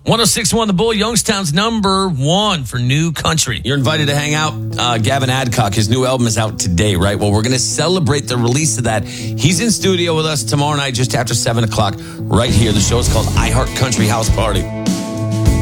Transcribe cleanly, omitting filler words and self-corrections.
106.1 The Bull, Youngstown's number one for new country. You're invited to hang out. Gavin Adcock, his new album is out today, right? Well, we're going to celebrate the release of that. He's in studio with us tomorrow night just after 7 o'clock right here. The show is called iHeart Country House Party.